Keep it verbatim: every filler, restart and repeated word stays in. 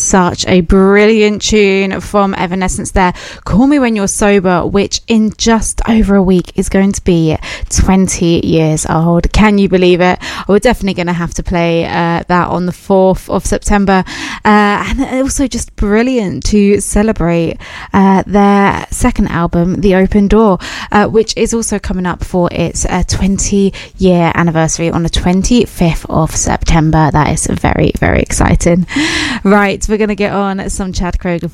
such a brilliant tune from Evanescence there. Call Me When You're Sober, which in just over a week is going to be twenty years old. Can you believe it? We're definitely going to have to play uh, that on the fourth of September. Uh, and also just brilliant to celebrate uh, their second album, The Open Door, uh, which is also coming up for its uh, twenty year anniversary on the twenty-fifth of September. That is very, very exciting. Right, we're going to get on some Chad Kroeger